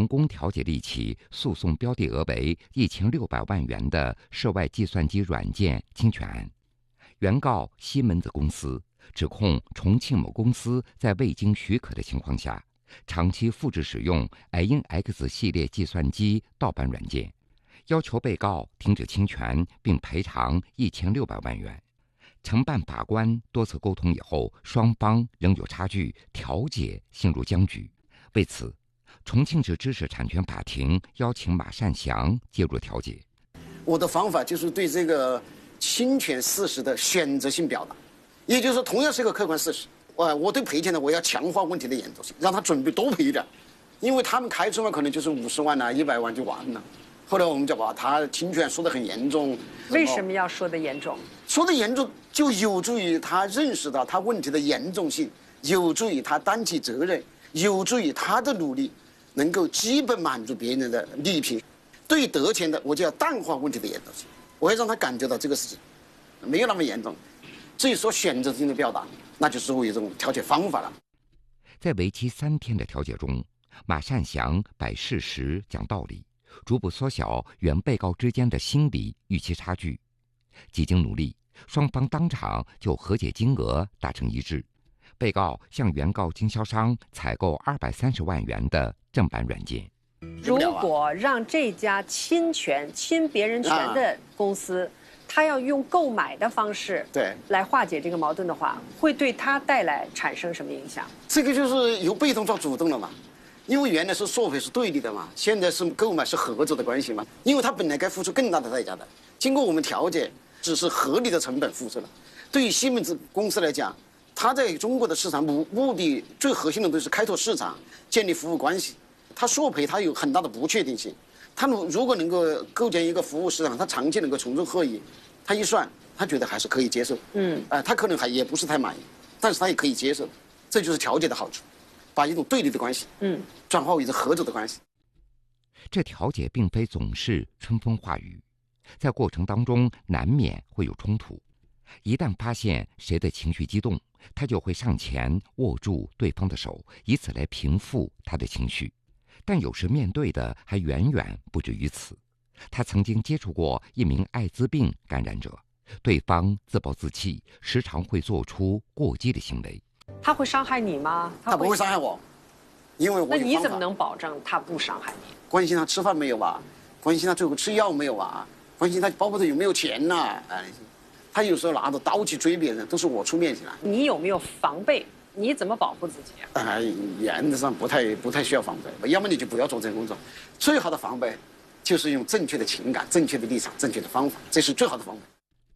功调解了一起诉讼标的额为1600万元的涉外计算机软件侵权案。原告西门子公司指控重庆某公司在未经许可的情况下，长期复制使用 INX 系列计算机盗版软件，要求被告停止侵权并赔偿1600万元。承办法官多次沟通以后，双方仍有差距，调解陷入僵局。为此，重庆市知识产权法庭邀请马善祥介入调解。 我的方法就是对这个侵权事实的选择性表达，也就是说，同样是一个客观事实，我对赔钱的我要强化问题的严重性，让他准备多赔一点，因为他们开出嘛可能就是50万呐、100万就完了。后来我们就把他侵权说得很严重。 为什么要说得严重？ 说得严重就有助于他认识到他问题的严重性，有助于他担起责任，有助于他的努力能够基本满足别人的利益。对得钱的，我就要淡化问题的严重性，我要让他感觉到这个事情没有那么严重。至于说选择性的表达，那就是作为一种调解方法了。 在为期3天的调解中，马善祥摆事实讲道理，逐步缩小原被告之间的心理预期差距。几经努力，双方当场就和解金额达成一致。被告向原告经销商采购230万元的正版软件。 如果让这家侵别人权的公司，他要用购买的方式来化解这个矛盾的话，会对他产生什么影响？ 这个就是由被动转主动了嘛。因为原来是索赔是对立的嘛，现在是购买是合作的关系嘛。因为他本来该付出更大的代价的，经过我们调解，只是合理的成本付出了。对于西门子公司来讲，他在中国的市场目的最核心的都是开拓市场、建立服务关系。他索赔他有很大的不确定性，他如果能够构建一个服务市场，他长期能够从中获益，他一算，他觉得还是可以接受。他可能也不是太满意，但是他也可以接受，这就是调解的好处。把一种对立的关系，转化为一种合作的关系。 这调解并非总是春风化雨，在过程当中难免会有冲突。一旦发现谁的情绪激动，他就会上前握住对方的手，以此来平复他的情绪。但有时面对的还远远不止于此。他曾经接触过一名艾滋病感染者，对方自暴自弃，时常会做出过激的行为。 他会伤害你吗？ 他不会伤害我，因为我。 那你怎么能保证他不伤害你？ 关心他吃饭没有啊？关心他最后吃药没有啊？关心他包包里有没有钱呐？他有时候拿着刀去追别人，都是我出面去了。 你有没有防备？你怎么保护自己啊？ 原则上不太需要防备，要么你就不要做这个工作。最好的防备就是用正确的情感、正确的立场、正确的方法，这是最好的防备。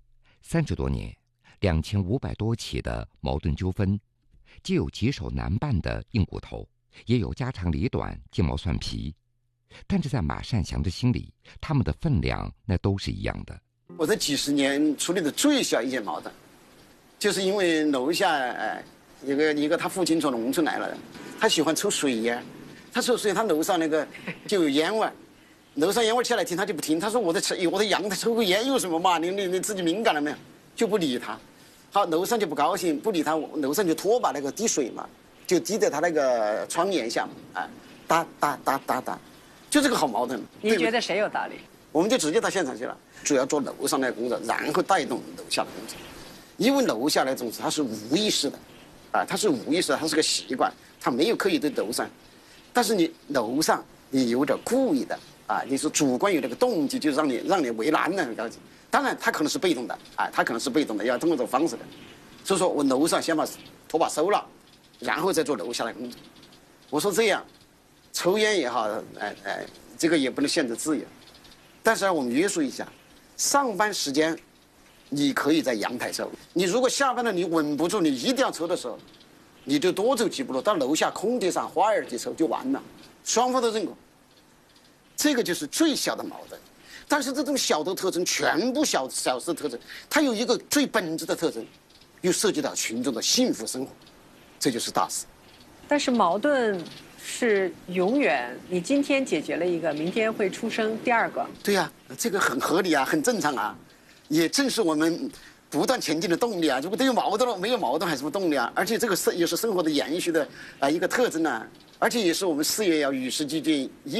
30多年，2500多起的矛盾纠纷。既有棘手难办的硬骨头，也有家长里短、鸡毛蒜皮，但是在马善祥的心里，他们的分量那都是一样的。 我这几十年处理的最小一件矛盾，就是因为楼下一个他父亲从农村来了，他喜欢抽水烟，他抽水他楼上那个就有烟味，楼上烟味下来听他就不听，他说我的阳台抽个烟有什么嘛？你自己敏感了没有？就不理他。好，楼上就不高兴，不理他，楼上就拖把那个滴水嘛，就滴在他那个窗沿下嘛，哒哒哒哒哒，就这个好矛盾。 你觉得谁有道理？ 我们就直接到现场去了，主要做楼上那个工作，然后带动楼下的工作，因为楼下那种他是无意识的，他是无意识的，他是个习惯，他没有刻意对楼上，但是你楼上你有点故意的你是主观有那个动机，就是让你为难的很高级。当然，他可能是被动的，他可能是被动的，要通过这种方式的。所以说我楼上先把拖把收了，然后再做楼下的工作。我说这样，抽烟也好，这个也不能限制自由，但是我们约束一下，上班时间你可以在阳台抽，你如果下班了你稳不住，你一定要抽的时候，你就多走几步路到楼下空地上花园去抽就完了，双方都认可。这个就是最小的矛盾。但是这种小的特征，全部小事的特征，它有一个最本质的特征，又涉及到群众的幸福生活，这就是大事。 但是矛盾是永远，你今天解决了一个，明天会出生第二个。 对呀，这个很合理啊，很正常啊，也正是我们不断前进的动力啊。如果都有矛盾了，没有矛盾还是什么动力啊？而且这个也是生活的延续的一个特征啊，而且也是我们事业要与时俱进。